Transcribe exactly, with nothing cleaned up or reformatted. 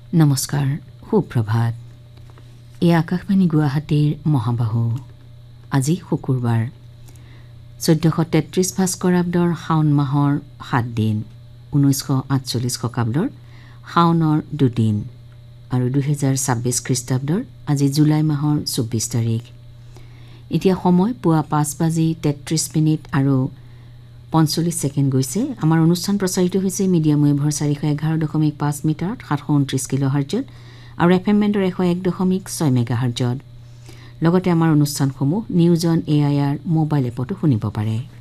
নমস্কাৰ, সুপ্ৰভাত। এই আকাশবাণী গুৱাহাটীৰ মহাবাহু। আজি শুকুৰবাৰ, চৈধ্যশ তেত্ৰিছ ভাস্কৰাব্দৰ শাওণ মাহৰ সাত দিন, ঊনৈছশ আঠচল্লিছ শকাব্দৰ শাওণৰ দুদিন আৰু দুহেজাৰ ছাব্বিছ খ্ৰীষ্টাব্দৰ আজি জুলাই মাহৰ চৌব্বিছ তাৰিখ। এতিয়া সময় পুৱা পাঁচ বাজি তেত্ৰিছ মিনিট আৰু পঞ্চল্লিছ ছেকেণ্ড গৈছে। আমাৰ অনুষ্ঠান প্ৰচাৰিত হৈছে মিডিয়াম ৱেভৰ চাৰিশ এঘাৰ দশমিক পাঁচ মিটাৰত সাতশ ঊনত্ৰিছ কিলো হাৰ্জত আৰু এফ এম বেণ্ডৰ এশ এক দশমিক ছয় মেগা হাৰ্জত। লগতে আমাৰ অনুষ্ঠানসমূহ news on A I R mobile এপতো শুনিব পাৰে।